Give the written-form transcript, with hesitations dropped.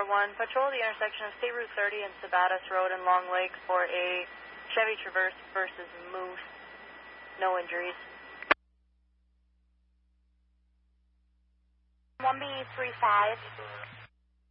1, patrol the intersection of State Route 30 and Sabatis Road in Long Lake for a Chevy Traverse versus Moose. No injuries. 1B35.